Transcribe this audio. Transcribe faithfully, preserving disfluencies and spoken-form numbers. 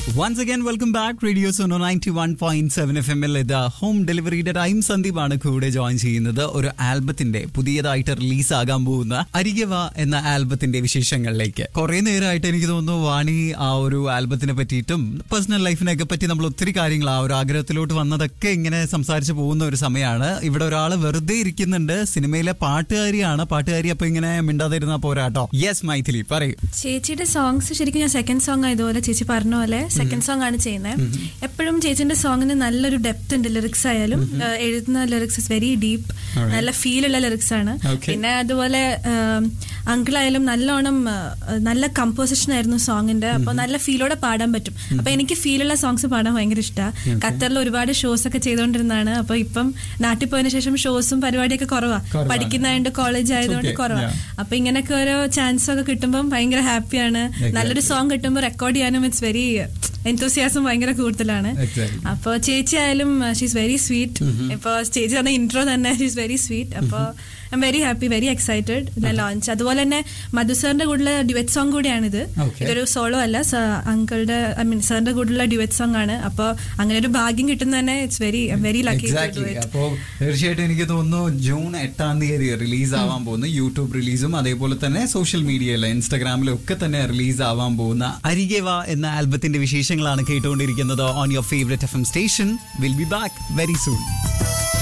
Once again, welcome back. Radio Sono ninety-one point seven F M ൽ ഇത് home ഡെലിവറിയുടെ time സന്ദീപാണ് കൂടെ join ചെയ്യുന്നത്. ഒരു ആൽബത്തിന്റെ പുതിയതായിട്ട് റിലീസ് ആകാൻ പോകുന്ന അരികവ എന്ന ആൽബത്തിന്റെ വിശേഷങ്ങളിലേക്ക്. കുറെ നേരമായിട്ട് എനിക്ക് തോന്നുന്നു വാണി ആ ഒരു ആൽബത്തിനെ പറ്റിയിട്ടും പേഴ്സണൽ ലൈഫിനെയൊക്കെ പറ്റി നമ്മൾ ഒത്തിരി കാര്യങ്ങൾ ആ ഒരു ആഗ്രഹത്തിലോട്ട് വന്നതൊക്കെ ഇങ്ങനെ സംസാരിച്ച് പോകുന്ന ഒരു സമയമാണ്. ഇവിടെ ഒരാൾ വെറുതെ ഇരിക്കുന്നുണ്ട്. സിനിമയിലെ പാട്ടുകാരിയാണ്. പാട്ടുകാരി അപ്പൊ ഇങ്ങനെ മിണ്ടാതിരുന്ന പോരാട്ടോ. യെസ് മൈഥിലി പറയൂ. ചേച്ചിയുടെ സോങ്സ് ശരിക്കും ഞാൻ സെക്കൻഡ് സോങ് ആയതുപോലെ ചേച്ചി പറഞ്ഞ പോലെ സെക്കൻഡ് സോങ് ആണ് ചെയ്യുന്നത്. എപ്പോഴും ചേച്ചിന്റെ സോങ്ങിന് നല്ലൊരു ഡെപ്ത് ഉണ്ട്. ലിറിക്സ് ആയാലും എഴുതുന്ന ലിറിക്സ് ഇസ് വെരി ഡീപ്പ്, നല്ല ഫീൽ ഉള്ള ലിറിക്സ് ആണ്. പിന്നെ അതുപോലെ അങ്കിളായാലും നല്ലോണം നല്ല കമ്പോസിഷൻ ആയിരുന്നു സോങ്ങിന്റെ. അപ്പൊ നല്ല ഫീലോടെ പാടാൻ പറ്റും. അപ്പൊ എനിക്ക് ഫീലുള്ള സോങ്സ് പാടാൻ ഭയങ്കര ഇഷ്ടമാണ്. ഖത്തറിൽ ഒരുപാട് ഷോസ് ഒക്കെ ചെയ്തുകൊണ്ടിരുന്നതാണ്. അപ്പൊ ഇപ്പം നാട്ടിൽ പോയതിനു ശേഷം ഷോസും പരിപാടിയൊക്കെ കുറവാ. പഠിക്കുന്നതായത് കോളേജ് ആയതുകൊണ്ട് കുറവാ. അപ്പൊ ഇങ്ങനെയൊക്കെ ഓരോ ചാൻസ് ഒക്കെ കിട്ടുമ്പോൾ ഭയങ്കര ഹാപ്പിയാണ്. നല്ലൊരു സോങ് കിട്ടുമ്പോൾ റെക്കോർഡ് ചെയ്യാനും ഇറ്റ്സ് വെരി എന്തോസിയാസം ഭയങ്കര കൂടുതലാണ്. അപ്പൊ ചേച്ചി ആയാലും ഷീസ് വെരി സ്വീറ്റ്. ഇപ്പൊ ചേച്ചി തന്ന ഇൻട്രോ തന്നെ ഷീസ് വെരി സ്വീറ്റ്. അപ്പൊ I am very happy, very excited launch. അതുപോലെ തന്നെ മധു സാറിന്റെ കൂടെയുള്ള ഡ്യുവറ്റ് സോങ് കൂടിയാണിത്. ഇതൊരു സോളോ അല്ല, അങ്കിളുടെ ഐ മീൻ സാറിന്റെ കൂടെയുള്ള ഡ്യുവറ്റ് സോങ് ആണ്. അപ്പൊ അങ്ങനെ ഒരു ഭാഗ്യം കിട്ടുന്ന തന്നെ ഇറ്റ്സ് വെരി വെരി ലക്കി. അപ്പോ തീർച്ചയായിട്ടും എനിക്ക് തോന്നുന്നു ജൂൺ എട്ടാം തീയതി റിലീസ് ആവാൻ പോകുന്നു. യൂട്യൂബ് റിലീസും അതേപോലെ തന്നെ സോഷ്യൽ മീഡിയയിലും ഇൻസ്റ്റാഗ്രാമിലും ഒക്കെ തന്നെ റിലീസ് ആവാൻ പോകുന്ന അരികവ എന്ന ആൽബത്തിന്റെ വിശേഷങ്ങളാണ് കേട്ടുകൊണ്ടിരിക്കുന്നത് on your favourite F M station. Will be back very soon.